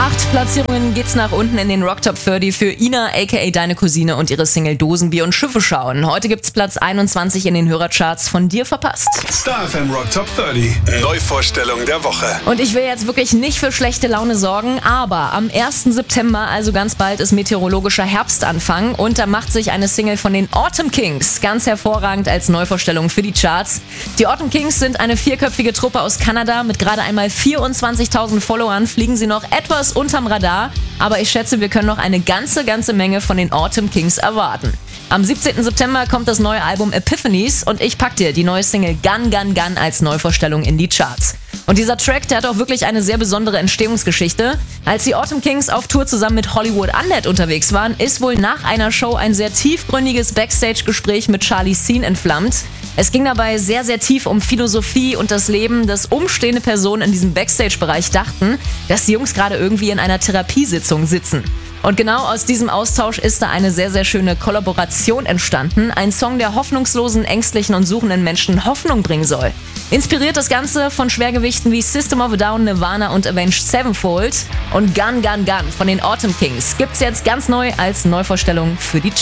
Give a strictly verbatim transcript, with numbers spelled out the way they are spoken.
Acht Platzierungen geht's nach unten in den Rock Top dreißig für Ina, aka Deine Cousine, und ihre Single Dosenbier und Schiffe schauen. Heute gibt's Platz einundzwanzig in den Hörercharts. Von dir verpasst. Star F M Rock Top dreißig. Neuvorstellung der Woche. Und ich will jetzt wirklich nicht für schlechte Laune sorgen, aber am ersten September, also ganz bald, ist meteorologischer Herbstanfang und da macht sich eine Single von den Autumn Kings ganz hervorragend als Neuvorstellung für die Charts. Die Autumn Kings sind eine vierköpfige Truppe aus Kanada. Mit gerade einmal vierundzwanzigtausend Followern fliegen sie noch etwas unterm Radar, aber ich schätze, wir können noch eine ganze, ganze Menge von den Autumn Kings erwarten. Am siebzehnten September kommt das neue Album Epiphanies und ich pack dir die neue Single Gun Gun Gun als Neuvorstellung in die Charts. Und dieser Track, der hat auch wirklich eine sehr besondere Entstehungsgeschichte. Als die Autumn Kings auf Tour zusammen mit Hollywood Undead unterwegs waren, ist wohl nach einer Show ein sehr tiefgründiges Backstage-Gespräch mit Charlie Sheen entflammt. Es ging dabei sehr, sehr tief um Philosophie und das Leben, dass umstehende Personen in diesem Backstage-Bereich dachten, dass die Jungs gerade irgendwie in einer Therapiesitzung sitzen. Und genau aus diesem Austausch ist da eine sehr, sehr schöne Kollaboration entstanden. Ein Song, der hoffnungslosen, ängstlichen und suchenden Menschen Hoffnung bringen soll. Inspiriert das Ganze von Schwergewichten wie System of a Down, Nirvana und Avenged Sevenfold. Und Gun Gun Gun von den Autumn Kings gibt's jetzt ganz neu als Neuvorstellung für die Charts.